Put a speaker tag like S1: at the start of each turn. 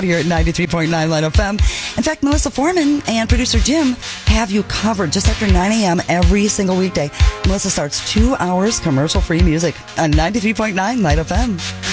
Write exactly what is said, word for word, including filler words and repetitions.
S1: Here at ninety-three point nine Light F M. In fact, Melissa Foreman and producer Jim have you covered just after nine a.m. every single weekday. Melissa starts two hours commercial-free music on ninety-three point nine Light F M.